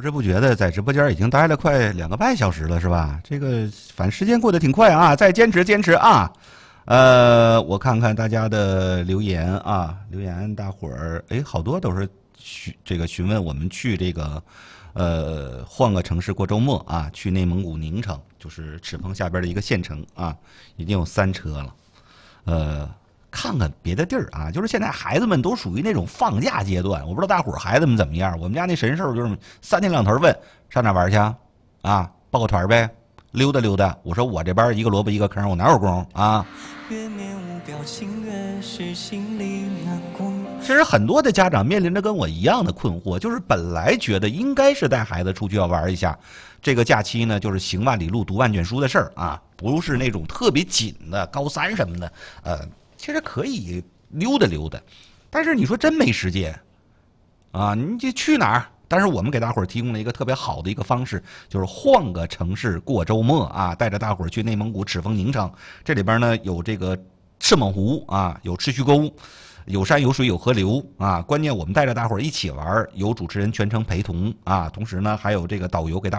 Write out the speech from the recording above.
知不觉的在直播间已经待了快2个半小时了，是吧？这个反正时间过得挺快啊，再坚持坚持啊！我看看大家的留言啊，留言大伙儿好多都是询问我们去这个换个城市过周末啊，去内蒙古宁城，就是赤峰下边的一个县城啊，已经有3车了。看看别的地儿啊，就是现在孩子们都属于那种放假阶段，我不知道大伙儿孩子们怎么样。我们家那神兽就是3天2头问上哪玩去啊，报个团呗，溜达溜达。我说我这边一个萝卜一个坑，我哪有功啊？其实很多的家长面临着跟我一样的困惑，就是本来觉得应该是带孩子出去要玩一下，这个假期呢就是行万里路读万卷书的事儿啊，不是那种特别紧的高3什么的，其实可以溜达溜达，但是你说真没时间啊，你这去哪儿？但是我们给大伙儿提供了一个特别好的一个方式，就是换个城市过周末啊，带着大伙儿去内蒙古赤峰宁城。这里边呢有这个赤猛湖啊，有赤须沟，有山有水有河流啊。关键我们带着大伙儿一起玩，有主持人全程陪同啊，同时呢还有这个导游给大